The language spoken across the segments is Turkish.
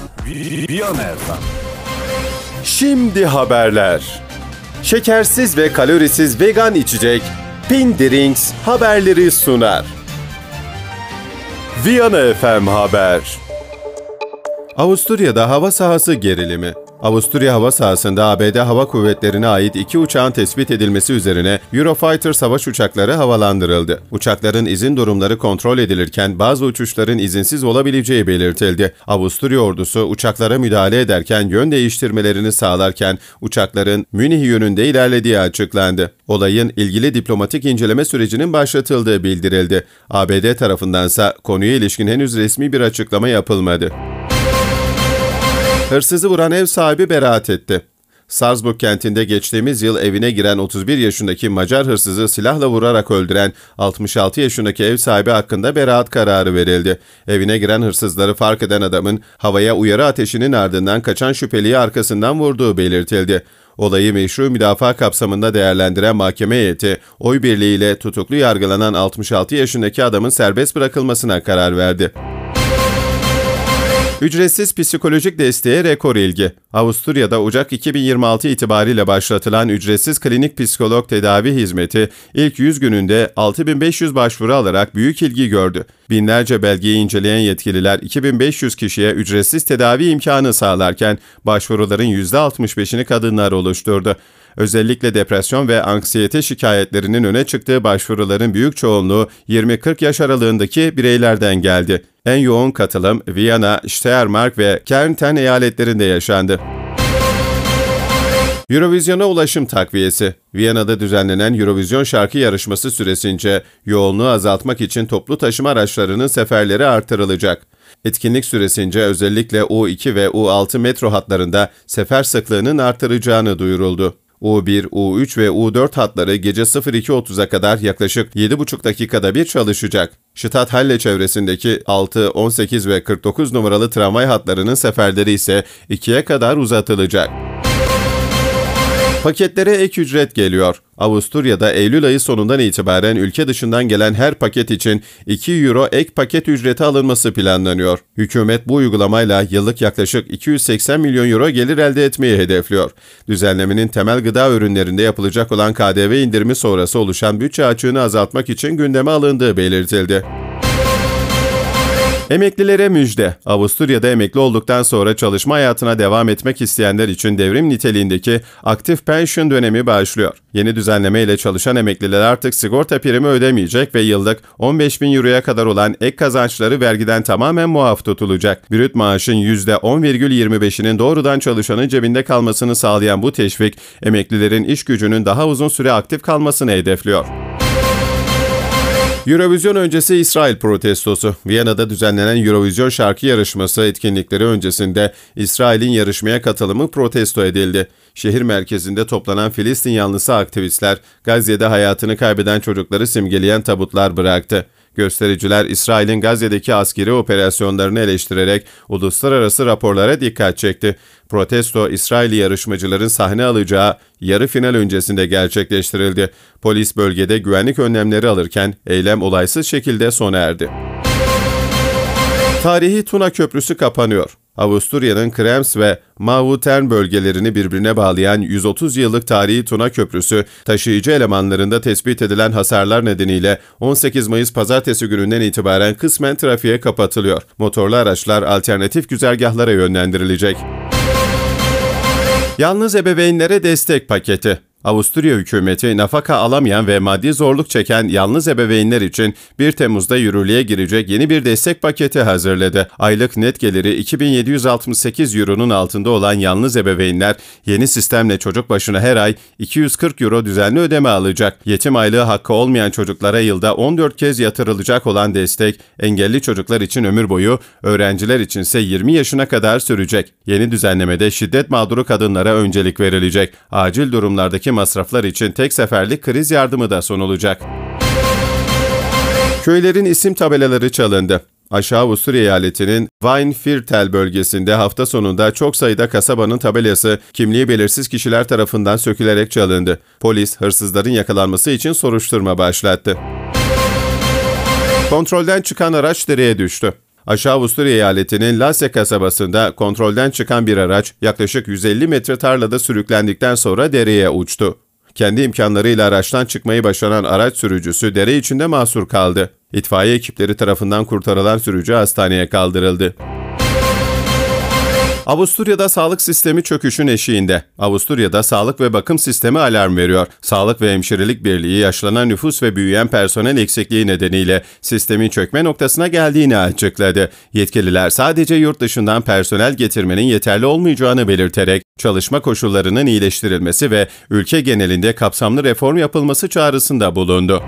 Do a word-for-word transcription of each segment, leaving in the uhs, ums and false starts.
Viyana F M. Şimdi haberler. Şekersiz ve kalorisiz vegan içecek Pindrinks haberleri sunar. Viyana F M Haber. Avusturya'da hava sahası gerilimi. Avusturya hava sahasında A B D Hava Kuvvetleri'ne ait iki uçağın tespit edilmesi üzerine Eurofighter savaş uçakları havalandırıldı. Uçakların izin durumları kontrol edilirken bazı uçuşların izinsiz olabileceği belirtildi. Avusturya ordusu uçaklara müdahale ederken yön değiştirmelerini sağlarken uçakların Münih yönünde ilerlediği açıklandı. Olayın ilgili diplomatik inceleme sürecinin başlatıldığı bildirildi. A B D tarafındansa konuya ilişkin henüz resmi bir açıklama yapılmadı. Hırsızı vuran ev sahibi beraat etti. Salzburg kentinde geçtiğimiz yıl evine giren otuz bir yaşındaki Macar hırsızı silahla vurarak öldüren altmış altı yaşındaki ev sahibi hakkında beraat kararı verildi. Evine giren hırsızları fark eden adamın havaya uyarı ateşinin ardından kaçan şüpheliyi arkasından vurduğu belirtildi. Olayı meşru müdafaa kapsamında değerlendiren mahkeme heyeti, oy birliğiyle tutuklu yargılanan altmış altı yaşındaki adamın serbest bırakılmasına karar verdi. Ücretsiz psikolojik desteğe rekor ilgi. Avusturya'da Ocak iki bin yirmi altı itibariyle başlatılan ücretsiz klinik psikolog tedavi hizmeti ilk yüz gününde altı bin beş yüz başvuru alarak büyük ilgi gördü. Binlerce belgeyi inceleyen yetkililer iki bin beş yüz kişiye ücretsiz tedavi imkanı sağlarken başvuruların yüzde altmış beşini kadınlar oluşturdu. Özellikle depresyon ve anksiyete şikayetlerinin öne çıktığı başvuruların büyük çoğunluğu yirmi kırk yaş aralığındaki bireylerden geldi. En yoğun katılım Viyana, Steiermark ve Kärnten eyaletlerinde yaşandı. Eurovision'a ulaşım takviyesi. Viyana'da düzenlenen Eurovision şarkı yarışması süresince yoğunluğu azaltmak için toplu taşıma araçlarının seferleri artırılacak. Etkinlik süresince özellikle U iki ve U altı metro hatlarında sefer sıklığının artıracağını duyuruldu. U bir, U üç ve U dört hatları gece iki otuza kadar yaklaşık yedi buçuk dakikada bir çalışacak. Stadthalle çevresindeki altı, on sekiz ve kırk dokuz numaralı tramvay hatlarının seferleri ise ikiye kadar uzatılacak. Paketlere ek ücret geliyor. Avusturya'da Eylül ayı sonundan itibaren ülke dışından gelen her paket için iki euro ek paket ücreti alınması planlanıyor. Hükümet bu uygulamayla yıllık yaklaşık iki yüz seksen milyon euro gelir elde etmeyi hedefliyor. Düzenlemenin temel gıda ürünlerinde yapılacak olan K D V indirimi sonrası oluşan bütçe açığını azaltmak için gündeme alındığı belirtildi. Emeklilere müjde. Avusturya'da emekli olduktan sonra çalışma hayatına devam etmek isteyenler için devrim niteliğindeki aktif pensiyon dönemi başlıyor. Yeni düzenleme ile çalışan emekliler artık sigorta primi ödemeyecek ve yıllık on beş bin euroya kadar olan ek kazançları vergiden tamamen muaf tutulacak. Brüt maaşın yüzde on virgül yirmi beşinin doğrudan çalışanın cebinde kalmasını sağlayan bu teşvik, emeklilerin iş gücünün daha uzun süre aktif kalmasını hedefliyor. Eurovision öncesi İsrail protestosu. Viyana'da düzenlenen Eurovision şarkı yarışması etkinlikleri öncesinde İsrail'in yarışmaya katılımı protesto edildi. Şehir merkezinde toplanan Filistin yanlısı aktivistler, Gazze'de hayatını kaybeden çocukları simgeleyen tabutlar bıraktı. Göstericiler İsrail'in Gazze'deki askeri operasyonlarını eleştirerek uluslararası raporlara dikkat çekti. Protesto, İsrailli yarışmacıların sahne alacağı yarı final öncesinde gerçekleştirildi. Polis bölgede güvenlik önlemleri alırken eylem olaysız şekilde sona erdi. Tarihi Tuna Köprüsü kapanıyor. Avusturya'nın Krems ve Mautern bölgelerini birbirine bağlayan yüz otuz yıllık tarihi Tuna Köprüsü, taşıyıcı elemanlarında tespit edilen hasarlar nedeniyle on sekiz Mayıs pazartesi gününden itibaren kısmen trafiğe kapatılıyor. Motorlu araçlar alternatif güzergahlara yönlendirilecek. Yalnız ebeveynlere destek paketi. Avusturya hükümeti nafaka alamayan ve maddi zorluk çeken yalnız ebeveynler için bir Temmuz'da yürürlüğe girecek yeni bir destek paketi hazırladı. Aylık net geliri iki bin yedi yüz altmış sekiz euronun altında olan yalnız ebeveynler yeni sistemle çocuk başına her ay iki yüz kırk euro düzenli ödeme alacak. Yetim aylığı hakkı olmayan çocuklara yılda on dört kez yatırılacak olan destek, engelli çocuklar için ömür boyu, öğrenciler içinse yirmi yaşına kadar sürecek. Yeni düzenlemede şiddet mağduru kadınlara öncelik verilecek. Acil durumlardaki masraflar için tek seferlik kriz yardımı da sunulacak. Köylerin isim tabelaları çalındı. Aşağı Avusturya eyaletinin Weinviertel bölgesinde hafta sonunda çok sayıda kasabanın tabelası kimliği belirsiz kişiler tarafından sökülerek çalındı. Polis hırsızların yakalanması için soruşturma başlattı. Kontrolden çıkan araç dereye düştü. Aşağı Avusturya eyaletinin Lasse kasabasında kontrolden çıkan bir araç yaklaşık yüz elli metre tarlada sürüklendikten sonra dereye uçtu. Kendi imkanlarıyla araçtan çıkmayı başaran araç sürücüsü dere içinde mahsur kaldı. İtfaiye ekipleri tarafından kurtarılan sürücü hastaneye kaldırıldı. Avusturya'da sağlık sistemi çöküşün eşiğinde. Avusturya'da sağlık ve bakım sistemi alarm veriyor. Sağlık ve Hemşirelik Birliği yaşlanan nüfus ve büyüyen personel eksikliği nedeniyle sistemin çökme noktasına geldiğini açıkladı. Yetkililer sadece yurt dışından personel getirmenin yeterli olmayacağını belirterek çalışma koşullarının iyileştirilmesi ve ülke genelinde kapsamlı reform yapılması çağrısında bulundu.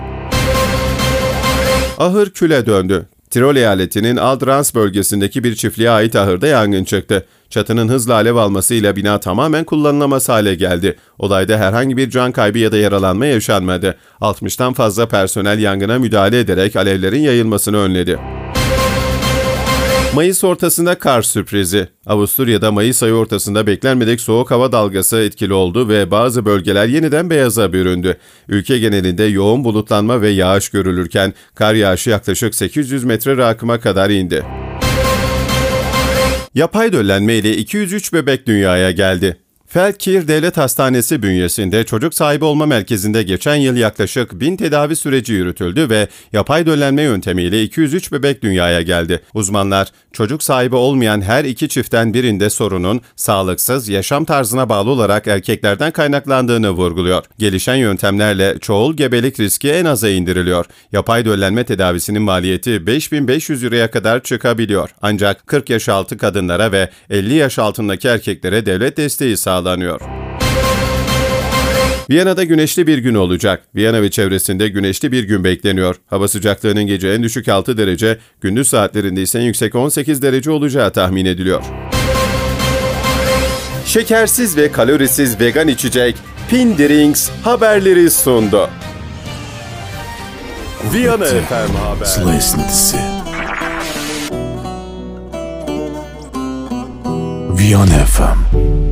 Ahır küle döndü. Tirol eyaletinin Aldrans bölgesindeki bir çiftliğe ait ahırda yangın çıktı. Çatının hızla alev almasıyla bina tamamen kullanılamaz hale geldi. Olayda herhangi bir can kaybı ya da yaralanma yaşanmadı. altmıştan fazla personel yangına müdahale ederek alevlerin yayılmasını önledi. Mayıs ortasında kar sürprizi. Avusturya'da Mayıs ayı ortasında beklenmedik soğuk hava dalgası etkili oldu ve bazı bölgeler yeniden beyaza büründü. Ülke genelinde yoğun bulutlanma ve yağış görülürken kar yağışı yaklaşık sekiz yüz metre rakıma kadar indi. Yapay döllenme ile iki yüz üç bebek dünyaya geldi. Feldkirch Devlet Hastanesi bünyesinde çocuk sahibi olma merkezinde geçen yıl yaklaşık bin tedavi süreci yürütüldü ve yapay döllenme yöntemiyle iki yüz üç bebek dünyaya geldi. Uzmanlar, çocuk sahibi olmayan her iki çiftten birinde sorunun sağlıksız yaşam tarzına bağlı olarak erkeklerden kaynaklandığını vurguluyor. Gelişen yöntemlerle çoğul gebelik riski en aza indiriliyor. Yapay döllenme tedavisinin maliyeti beş bin beş yüz euroya kadar çıkabiliyor. Ancak kırk yaş altı kadınlara ve elli yaş altındaki erkeklere devlet desteği sağlanıyor. Viyana'da güneşli bir gün olacak. Viyana ve çevresinde güneşli bir gün bekleniyor. Hava sıcaklığının gece en düşük altı derece, gündüz saatlerinde ise en yüksek on sekiz derece olacağı tahmin ediliyor. Şekersiz ve kalorisiz vegan içecek Pindrinks haberleri sundu. Viyana F M Haber. Sıla esintisi. Viyana F M.